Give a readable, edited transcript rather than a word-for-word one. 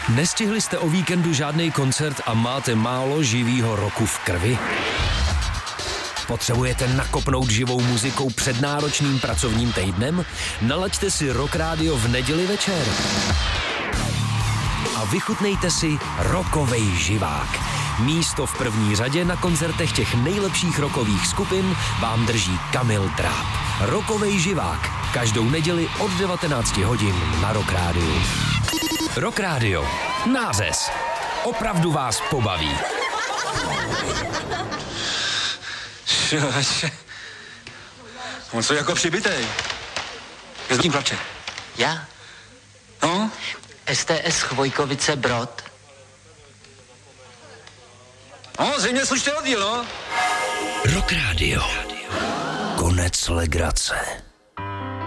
Nestihli jste o víkendu žádný koncert a máte málo živýho roku v krvi? Potřebujete nakopnout živou muzikou před náročným pracovním týdnem? Nalaďte si Rock Radio v neděli večer. A vychutnejte si rockovej živák. Místo v první řadě na koncertech těch nejlepších rockových skupin vám drží Kamil Tráb. Rockovej živák. Každou neděli od 19 hodin na Rock Radio. Rock Radio. Nářez. Opravdu vás pobaví. On co jako přibitej. Je s tím plače. Já? No? STS Chvojkovice Brod. No, zřejmě slušný oddíl, no. Rock Radio. Konec legrace.